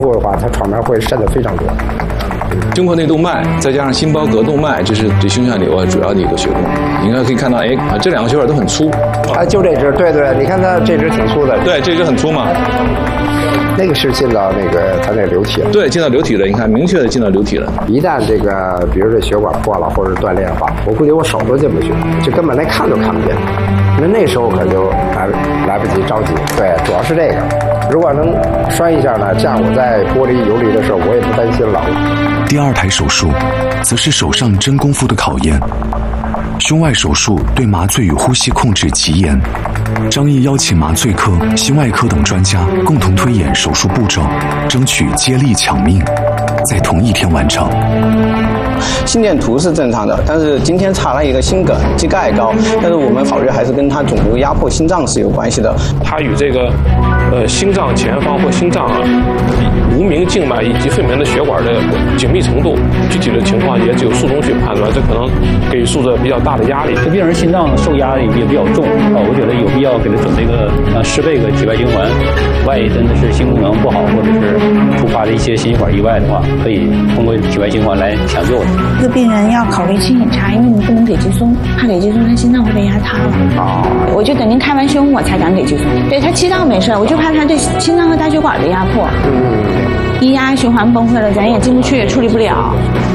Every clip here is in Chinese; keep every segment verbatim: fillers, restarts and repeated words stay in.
的话，它创面会渗得非常多。 胸廓内动脉再加上心包隔动脉，这是对胸下瘤啊主要的一个血供。你应该可以看到，哎，这两个血管都很粗。 啊，就这只，对对，你看它这只挺粗的。 对，这只很粗嘛。 那个是进到那个它那个流体了。 对，进到流体了。你看，明确的进到流体了。 一旦这个，比如这血管破了或者断裂的话，我估计我手都进不去，就根本连看都看不见。那那时候可就来来不及着急。对，主要是这个。如果能栓一下呢，这样我在玻璃游离的时候，我也不担心了。 第二台手术，则是手上真功夫的考验。胸外手术对麻醉与呼吸控制极严，张毅邀请麻醉科、心外科等专家共同推演手术步骤，争取接力抢命，在同一天完成。 心电图是正常的，但是今天查了一个心梗，肌钙高，但是我们考虑还是跟它肿瘤压迫心脏是有关系的。 它与这个呃心脏前方或心脏啊无名静脉以及肺门的血管的紧密程度，具体的情况也只有术中去判断，这可能给予术者比较大的压力。 这病人心脏受压也比较重啊，我觉得有必要给他整这个呃十倍个体外循环。万一真的是心功能不好，或者是突发的一些心血管意外的话，可以通过体外循环来抢救。 这个病人要考虑清检查，因为你不能给肌松，怕给肌松他心脏会被压塌了。哦，我就等您开完胸我才敢给肌松。对他气道没事，我就怕他对心脏和大血管的压迫。嗯，一压循环崩溃了，咱也进不去，也处理不了。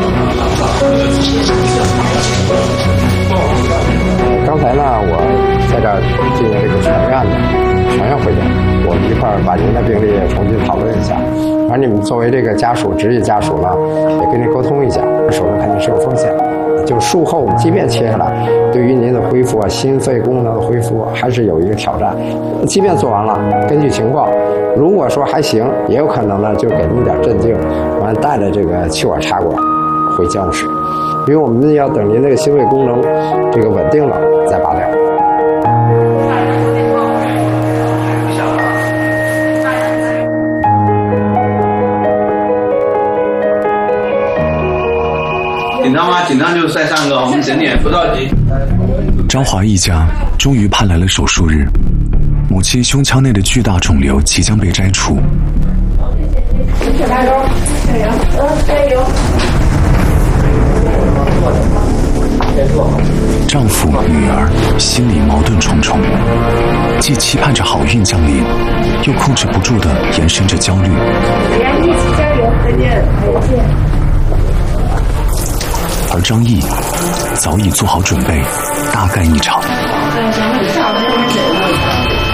刚才呢，我在这儿进行这个全院的全院会诊，我们一块儿把您的病例重新讨论一下。而你们作为这个家属、直系家属呢，也跟您沟通一下，手术肯定是有风险。就术后即便切下来，对于您的恢复啊、心肺功能的恢复还是有一个挑战。即便做完了，根据情况，如果说还行，也有可能呢，就给您点镇静，完带着这个气管插管回监护室。因为我们要等您这个心肺功能这个稳定了再拔掉。 紧张吗？紧张就再上个，我们整点，不着急。 张华一家终于盼来了手术日，母亲胸腔内的巨大肿瘤即将被摘除。 加油！加油！加油！ 丈夫、女儿心里矛盾重重，既期盼着好运降临，又控制不住地延伸着焦虑。 大家一起加油！再见！再见！ 而张毅早已做好准备，大干一场。 再见！